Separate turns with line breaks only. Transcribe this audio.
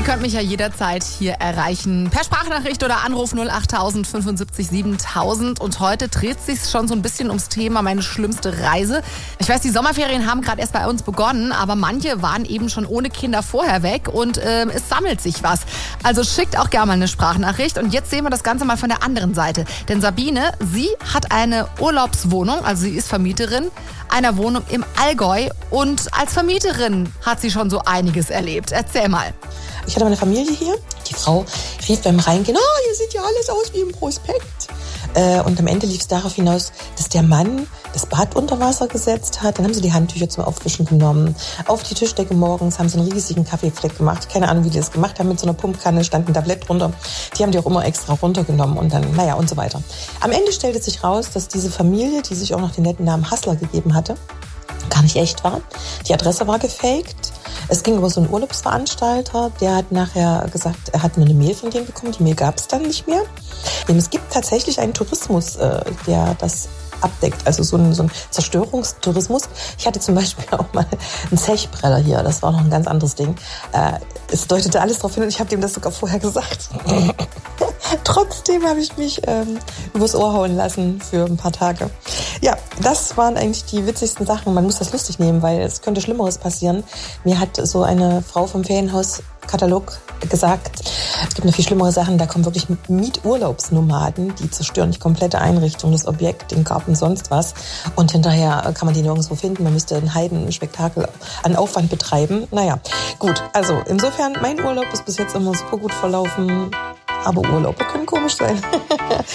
Ihr könnt mich ja jederzeit hier erreichen. Per Sprachnachricht oder Anruf 08000 75 7000. Und heute dreht sich schon so ein bisschen ums Thema meine schlimmste Reise. Ich weiß, die Sommerferien haben gerade erst bei uns begonnen, aber manche waren eben schon ohne Kinder vorher weg und es sammelt sich was. Also schickt auch gerne mal eine Sprachnachricht. Und jetzt sehen wir das Ganze mal von der anderen Seite. Denn Sabine, sie hat eine Urlaubswohnung, also sie ist Vermieterin einer Wohnung im Allgäu. Und als Vermieterin hat sie schon so einiges erlebt. Erzähl mal.
Ich hatte meine Familie hier. Die Frau rief beim Reingehen, hier sieht ja alles aus wie im Prospekt. Und am Ende lief es darauf hinaus, dass der Mann das Bad unter Wasser gesetzt hat. Dann haben sie die Handtücher zum Aufwischen genommen. Auf die Tischdecke morgens haben sie einen riesigen Kaffeefleck gemacht. Keine Ahnung, wie die das gemacht haben. Mit so einer Pumpkanne stand ein Tablett drunter. Die haben die auch immer extra runtergenommen und dann, und so weiter. Am Ende stellte sich raus, dass diese Familie, die sich auch noch den netten Namen Hassler gegeben hatte, gar nicht echt war. Die Adresse war gefaked. Es ging über so einen Urlaubsveranstalter, der hat nachher gesagt, er hat nur eine Mail von denen bekommen. Die Mail gab es dann nicht mehr. Es gibt tatsächlich einen Tourismus, der das abdeckt, also so ein Zerstörungstourismus. Ich hatte zum Beispiel auch mal einen Zechbreller hier, das war noch ein ganz anderes Ding. Es deutete alles darauf hin und ich habe dem das sogar vorher gesagt. Trotzdem habe ich mich übers Ohr hauen lassen für ein paar Tage. Ja, das waren eigentlich die witzigsten Sachen. Man muss das lustig nehmen, weil es könnte Schlimmeres passieren. Mir hat so eine Frau vom Ferienhauskatalog gesagt, es gibt noch viel schlimmere Sachen, da kommen wirklich Mieturlaubsnomaden, die zerstören die komplette Einrichtung, das Objekt, den Garten, sonst was. Und hinterher kann man die nirgendwo finden. Man müsste ein Heidenspektakel an Aufwand betreiben. Gut. Also insofern, mein Urlaub ist bis jetzt immer super gut verlaufen. Aber Urlaube können komisch sein.